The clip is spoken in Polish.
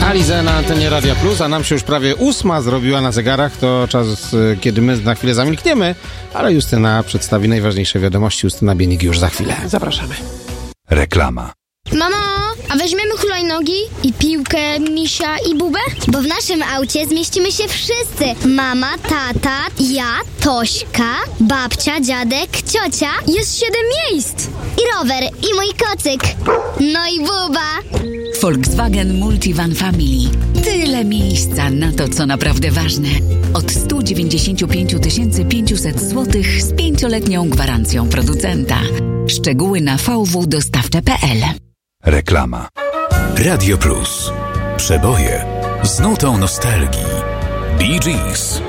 Alizę na antenie Radia Plus, a nam się już prawie 8 zrobiła na zegarach. To czas, kiedy my na chwilę zamilkniemy, ale Justyna przedstawi najważniejsze wiadomości. Justyna Bienik już za chwilę. Zapraszamy. Reklama. Mamo, a weźmiemy hulajnogi i piłkę, misia i bubę? Bo w naszym aucie zmieścimy się wszyscy. Mama, tata, ja, Tośka, babcia, dziadek, ciocia. Jest 7 miejsc. I rower, i mój kocyk. No i buba. Volkswagen Multivan Family. Tyle miejsca na to, co naprawdę ważne. Od 195 500 zł z 5-letnią gwarancją producenta. Szczegóły na vwdostawcze.pl. Reklama. Radio Plus. Przeboje z nutą nostalgii. Bee Gees.